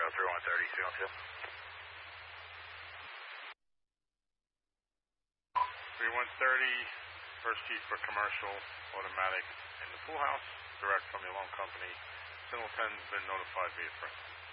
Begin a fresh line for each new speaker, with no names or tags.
3130, Seal Field.
3130, first chief for commercial, automatic in the pool house, direct from the alarm company. Singleton's been notified via friend.